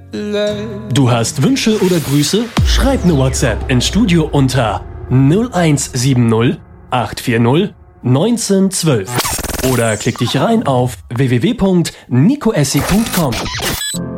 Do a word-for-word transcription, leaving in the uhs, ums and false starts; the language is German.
Du hast Wünsche oder Grüße? Schreib eine WhatsApp ins Studio unter null eins sieben null acht vier null eins neun ein zwei oder klick dich rein auf w w w punkt nico essi punkt com.